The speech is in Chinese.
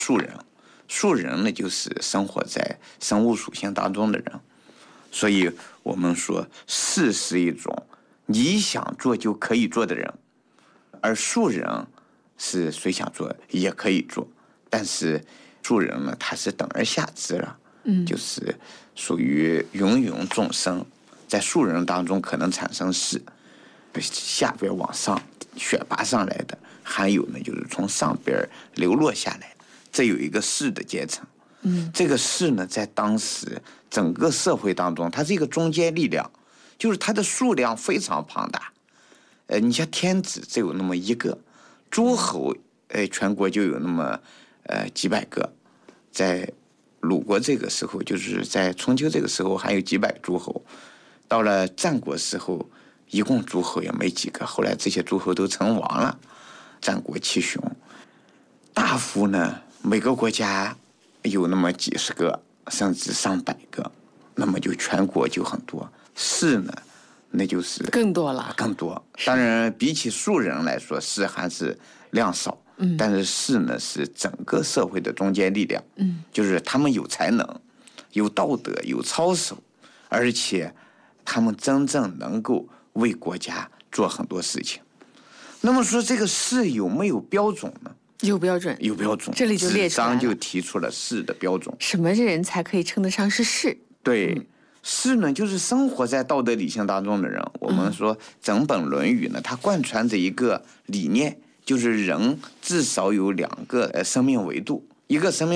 庶人，庶人呢就是生活在生物属性当中的人，所以我们说士是一种你想做就可以做的人，而庶人是谁想做也可以做，但是庶人呢他是等而下之了，就是属于芸芸众生，在庶人当中可能产生士，下边往上选拔上来的，还有呢就是从上边流落下来，这有一个士的阶层。这个士呢在当时整个社会当中它是一个中坚力量，就是它的数量非常庞大。你像天子只有那么一个，诸侯全国就有那么几百个，在鲁国这个时候，就是在春秋这个时候还有几百诸侯，到了战国时候一共诸侯也没几个，后来这些诸侯都称王了，战国七雄。大夫呢每个国家有那么几十个甚至上百个，那么就全国就很多。士呢那就是更多了， 更多。当然比起庶人来说，士还是量少，但是士呢是整个社会的中坚力量，就是他们有才能，有道德，有操守，而且他们真正能够为国家做很多事情。那么说这个士有没有标准呢？ 有标准， 有标准， 这里就列出来了， 子张就提出了士的标准。 什么人才可以称得上是士？ 对，士呢就是生活在道德理性当中的人。我们说整本《论语》呢，它贯穿着一个理念，就是人至少有2个生命维度，一个生命